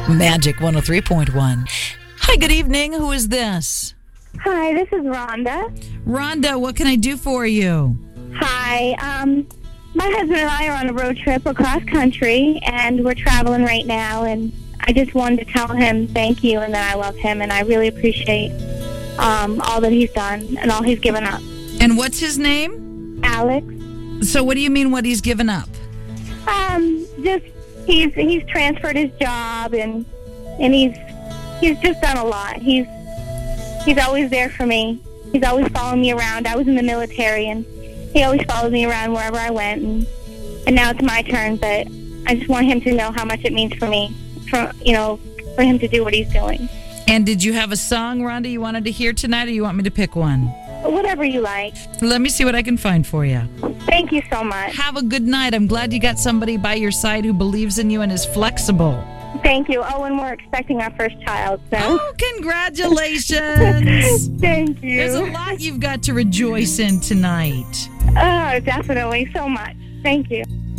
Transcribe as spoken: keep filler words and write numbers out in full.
Magic one oh three point one. Hi, good evening. Who is this? Hi, this is Rhonda. Rhonda, what can I do for you? Hi. Um, my husband and I are on a road trip across country, and we're traveling right now, and I just wanted to tell him thank you and that I love him, and I really appreciate um, all that he's done and all he's given up. And what's his name? Alex. So what do you mean what he's given up? Um, just he's he's transferred his job, and and he's he's just done a lot. He's he's always there for me. He's always following me around. I was in the military, and he always followed me around wherever I went. And, and now it's my turn, but I just want him to know how much it means for me, for you know, for him to do what he's doing. And did you have a song, Rhonda, you wanted to hear tonight, or you want me to pick one? Whatever you like. Let me see what I can find for you. Thank you so much. Have a good night. I'm glad you got somebody by your side who believes in you and is flexible. Thank you. Oh, and we're expecting our first child, so. Oh, congratulations. Thank you. There's a lot you've got to rejoice in tonight. Oh, definitely. So much. Thank you.